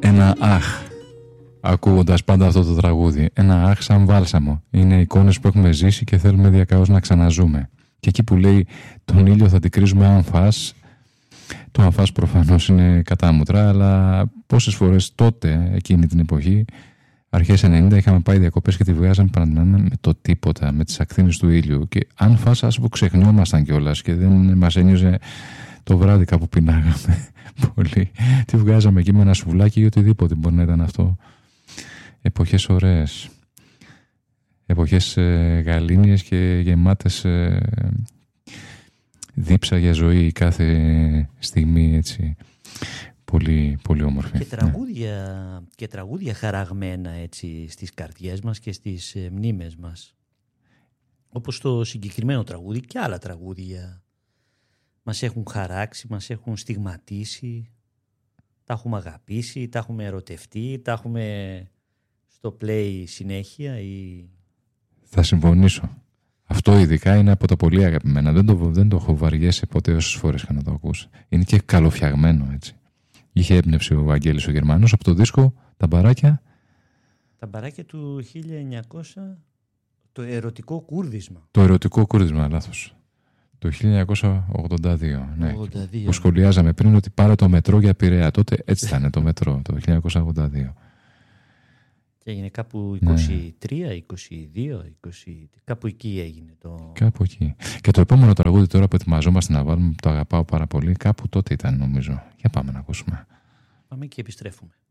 ένα αχ ακούγοντας πάντα αυτό το τραγούδι. Ένα αχ σαν βάλσαμο. Είναι εικόνες που έχουμε ζήσει και θέλουμε διακαώς να ξαναζούμε. Και εκεί που λέει τον ήλιο θα την κρίζουμε αν φας, το αν φας προφανώς είναι κατάμουτρα, αλλά πόσες φορές τότε, εκείνη την εποχή, αρχές 90, είχαμε πάει διακοπές και τη βγάζαμε με το τίποτα, με τις ακτίνες του ήλιου. Και αν φας, ας που ξεχνιόμασταν κιόλας και δεν μας ένιωσε το βράδυ κάπου πεινάγαμε πολύ. Τη βγάζαμε εκεί με ένα σουβλάκι ή οτιδήποτε μπορεί να ήταν αυτό. Εποχές ωραίες. Εποχές γαλήνιες και γεμάτες δίψα για ζωή κάθε στιγμή, έτσι. Πολύ, πολύ όμορφη. Και τραγούδια χαραγμένα, έτσι, στις καρδιές μας και στις μνήμες μας. Όπως το συγκεκριμένο τραγούδι και άλλα τραγούδια μας έχουν χαράξει, μας έχουν στιγματίσει, τα έχουμε αγαπήσει, τα έχουμε ερωτευτεί, τα έχουμε στο play συνέχεια ή... Θα συμφωνήσω. Αυτό ειδικά είναι από τα πολύ αγαπημένα. Δεν το έχω βαριέσει ποτέ όσες φορές είχα να το ακούσει. Είναι και καλοφτιαγμένο, έτσι. Είχε έμπνευση ο Βαγγέλης ο Γερμανός από το δίσκο Τα Μπαράκια. Τα Μπαράκια του 1900, το ερωτικό κούρδισμα. Το ερωτικό κούρδισμα, λάθος. Το 1982, ναι. 82. Που σχολιάζαμε πριν ότι πάρε το μετρό για Πειραιά. Τότε έτσι ήταν το μετρό, το 1982. Και έγινε κάπου 23, 22, 20, κάπου εκεί έγινε το... Κάπου εκεί. Και το επόμενο τραγούδι τώρα που ετοιμαζόμαστε να βάλουμε, που το αγαπάω πάρα πολύ, κάπου τότε ήταν νομίζω. Για πάμε να ακούσουμε. Πάμε και επιστρέφουμε.